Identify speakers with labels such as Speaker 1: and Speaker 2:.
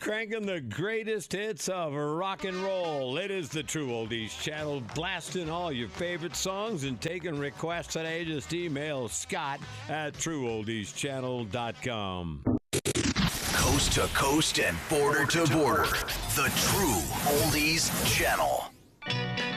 Speaker 1: cranking the greatest hits of rock and roll. It is the True Oldies Channel, blasting all your favorite songs and taking requests today. Just email Scott at TrueOldiesChannel.com.
Speaker 2: Coast to coast and border to border. The True Oldies Channel.